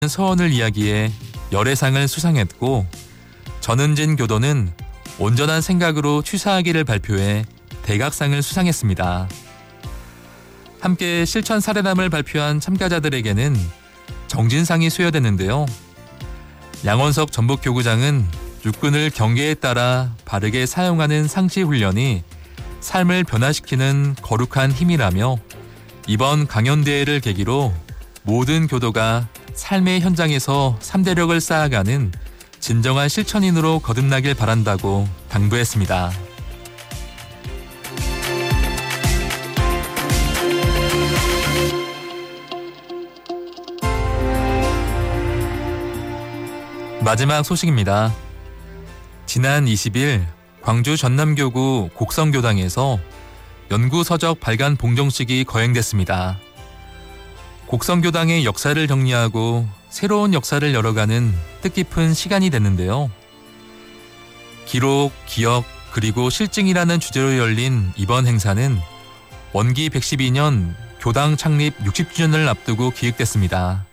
서원을 이야기해 열애상을 수상했고, 전은진 교도는 온전한 생각으로 취사하기를 발표해 대각상을 수상했습니다. 함께 실천 사례담을 발표한 참가자들에게는 정진상이 수여됐는데요. 양원석 전북교구장은 육군을 경계에 따라 바르게 사용하는 상시 훈련이 삶을 변화시키는 거룩한 힘이라며 이번 강연대회를 계기로 모든 교도가 삶의 현장에서 3대력을 쌓아가는 진정한 실천인으로 거듭나길 바란다고 당부했습니다. 마지막 소식입니다. 지난 20일 광주 전남교구 곡성교당에서 연구서적 발간 봉정식이 거행됐습니다. 곡성교당의 역사를 정리하고 새로운 역사를 열어가는 뜻깊은 시간이 됐는데요. 기록, 기억, 그리고 실증이라는 주제로 열린 이번 행사는 원기 112년 교당 창립 60주년을 앞두고 기획됐습니다.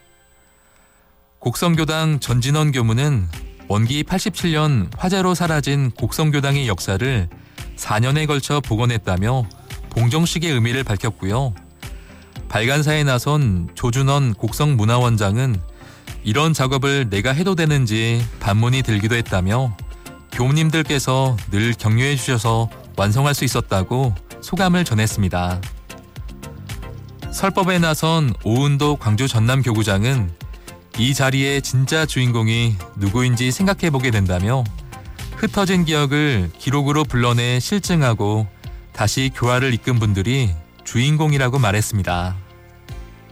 곡성교당 전진원 교무는 원기 87년 화재로 사라진 곡성교당의 역사를 4년에 걸쳐 복원했다며 봉정식의 의미를 밝혔고요. 발간사에 나선 조준원 곡성문화원장은 이런 작업을 내가 해도 되는지 반문이 들기도 했다며 교무님들께서 늘 격려해 주셔서 완성할 수 있었다고 소감을 전했습니다. 설법에 나선 오은도 광주 전남교구장은 이 자리의 진짜 주인공이 누구인지 생각해보게 된다며 흩어진 기억을 기록으로 불러내 실증하고 다시 교화를 이끈 분들이 주인공이라고 말했습니다.